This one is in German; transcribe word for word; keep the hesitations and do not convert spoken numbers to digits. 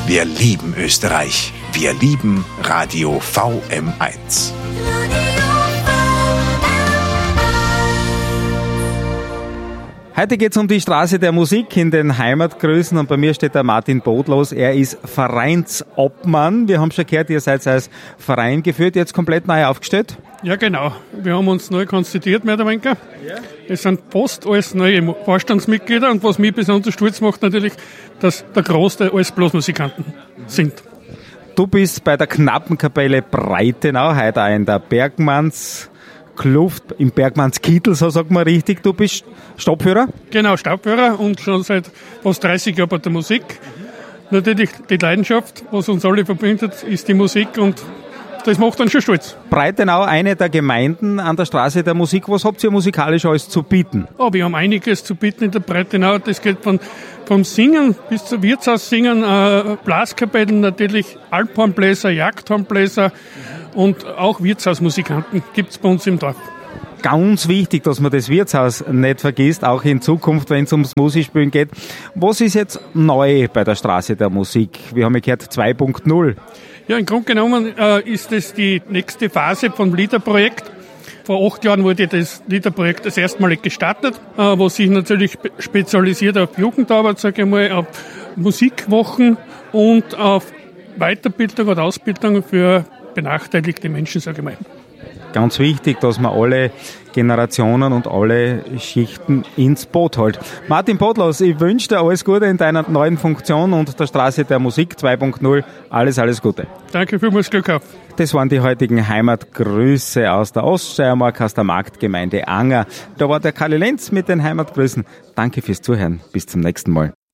Wir lieben Österreich. Wir lieben Radio V M eins. Heute geht es um die Straße der Musik in den Heimatgrüßen und bei mir steht der Martin Bodlos. Er ist Vereinsobmann. Wir haben schon gehört, ihr seid als Verein geführt, jetzt komplett neu aufgestellt. Ja, genau. Wir haben uns neu konstituiert, mehr oder weniger. Ja. Es sind fast alles neue Vorstandsmitglieder und was mich besonders stolz macht natürlich, dass der Großteil alles Blasmusikanten sind. Du bist bei der Knappenkapelle Breitenau, heute auch in der Bergmanns Kluft, im Bergmannskittel, so sagt man richtig. Du bist Stabführer? Genau, Stabführer und schon seit fast dreißig Jahren bei der Musik. Natürlich die Leidenschaft, was uns alle verbindet, ist die Musik und das macht uns schon stolz. Breitenau, eine der Gemeinden an der Straße der Musik. Was habt ihr musikalisch alles zu bieten? Oh, wir haben einiges zu bieten in der Breitenau. Das geht von vom Singen bis zum Wirtshaussingen, äh, Blaskapellen natürlich, Alphornbläser, Jagdhornbläser und auch Wirtshausmusikanten gibt es bei uns im Dorf. Ganz wichtig, dass man das Wirtshaus nicht vergisst, auch in Zukunft, wenn es ums Musikspielen geht. Was ist jetzt neu bei der Straße der Musik? Wir haben ja gehört zwei Punkt null. Ja, im Grunde genommen äh, ist das die nächste Phase vom LIDA-Projekt. Vor acht Jahren wurde das LIDA-Projekt das erstmalig gestartet, äh, wo sich natürlich spezialisiert auf Jugendarbeit, sage ich mal, auf Musikwochen und auf Weiterbildung oder Ausbildung für benachteiligte Menschen, sage ich mal. Ganz wichtig, dass man alle Generationen und alle Schichten ins Boot holt. Martin Bodlos, ich wünsche dir alles Gute in deiner neuen Funktion und der Straße der Musik zwei Punkt null. Alles, alles Gute. Danke vielmals, Glück auf. Das waren die heutigen Heimatgrüße aus der Oststeiermark, aus der Marktgemeinde Anger. Da war der Karli Lenz mit den Heimatgrüßen. Danke fürs Zuhören. Bis zum nächsten Mal.